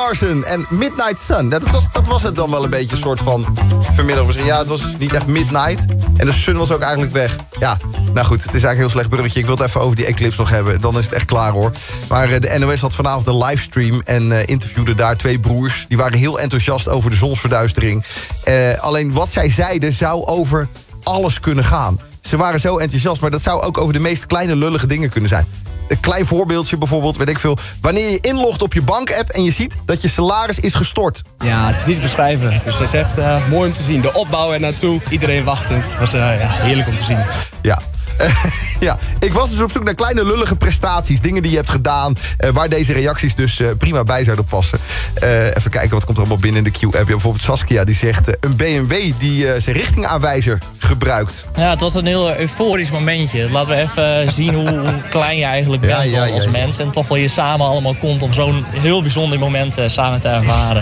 Larsen en Midnight Sun. Ja, dat was het dan wel een beetje, een soort van vanmiddag misschien. Ja, het was niet echt midnight. En de sun was ook eigenlijk weg. Ja, nou goed, het is eigenlijk een heel slecht bruggetje. Ik wil het even over die eclipse nog hebben. Dan is het echt klaar, hoor. Maar de NOS had vanavond een livestream en interviewde daar 2 broers. Die waren heel enthousiast over de zonsverduistering. Alleen wat zij zeiden zou over alles kunnen gaan. Ze waren zo enthousiast, maar dat zou ook over de meest kleine lullige dingen kunnen zijn. Een klein voorbeeldje bijvoorbeeld, weet ik veel. Wanneer je inlogt op je bankapp en je ziet dat je salaris is gestort. Ja, het is niet te beschrijven. Dus het is echt mooi om te zien. De opbouw er naartoe, iedereen wachtend. Het was heerlijk om te zien. Ja. Ja, ik was dus op zoek naar kleine lullige prestaties. Dingen die je hebt gedaan, waar deze reacties dus prima bij zouden passen. Even kijken, wat komt er allemaal binnen in de Q-app. Ja, bijvoorbeeld Saskia, die zegt een BMW die zijn richtingaanwijzer gebruikt. Ja, het was een heel euforisch momentje. Laten we even zien hoe klein je eigenlijk bent als mens. En toch wel je samen allemaal komt om zo'n heel bijzonder moment samen te ervaren.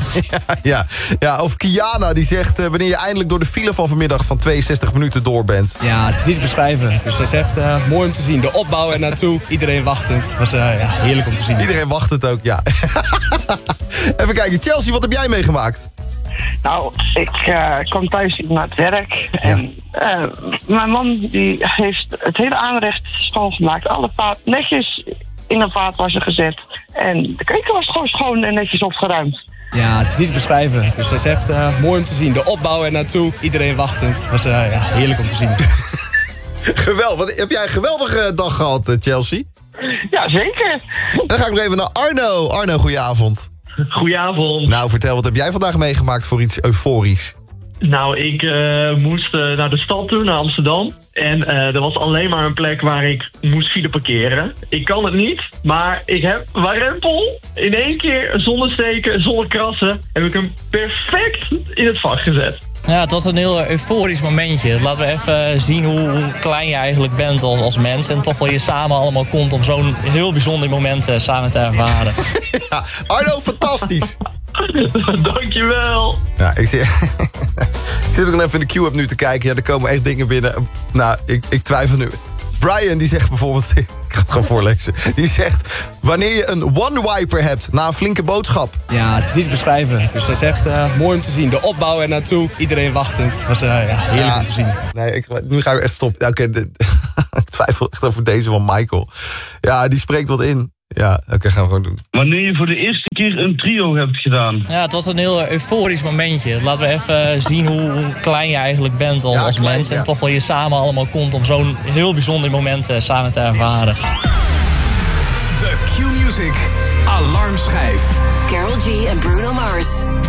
Ja, of Kiana, die zegt wanneer je eindelijk door de file van vanmiddag van 62 minuten door bent. Ja, het is niet te beschrijven. Dus het is echt mooi om te zien. De opbouw er naartoe, iedereen wachtend. Het was heerlijk om te zien. Iedereen wacht het ook, ja. Even kijken, Chelsea, wat heb jij meegemaakt? Nou, ik kwam thuis naar het werk. En mijn man die heeft het hele aanrecht schoongemaakt. Alle vaat netjes in een vaatwasser gezet. En de keuken was gewoon schoon en netjes opgeruimd. Ja, het is niet te beschrijven. Dus het is echt mooi om te zien. De opbouw er naartoe, iedereen wachtend. Het was heerlijk om te zien. Geweldig. Heb jij een geweldige dag gehad, Chelsea? Ja, zeker. Dan ga ik nog even naar Arno. Arno, goedenavond. Goedenavond. Nou, vertel, wat heb jij vandaag meegemaakt voor iets euforisch? Nou, ik moest naar de stad toe, naar Amsterdam. En er was alleen maar een plek waar ik moest file parkeren. Ik kan het niet, maar ik heb warempel in 1 keer zonder steken, zonder krassen, heb ik hem perfect in het vak gezet. Ja, het was een heel euforisch momentje. Laten we even zien hoe klein je eigenlijk bent als mens. En toch wel je samen allemaal komt om zo'n heel bijzonder moment samen te ervaren. Ja, Arno, fantastisch. Dankjewel. Ja, ik zit ook nog even in de Q-app nu te kijken. Ja, er komen echt dingen binnen. Nou, ik twijfel nu. Brian, die zegt bijvoorbeeld... Ik ga het gewoon voorlezen. Die zegt... Wanneer je een one-wiper hebt na een flinke boodschap. Ja, het is niet te beschrijven. Dus het is echt mooi om te zien. De opbouw er naartoe, iedereen wachtend. Het was heerlijk om te zien. Nee, nu ga ik echt stoppen. Oké, ik twijfel echt over deze van Michael. Ja, die spreekt wat in. Ja, oké, gaan we gewoon doen. Wanneer je voor de eerste keer een trio hebt gedaan. Ja, het was een heel euforisch momentje. Laten we even zien hoe klein je eigenlijk bent als mens. En toch wel je samen allemaal komt om zo'n heel bijzonder moment samen te ervaren. De Q-Music Alarmschijf. Karol G en Bruno Mars.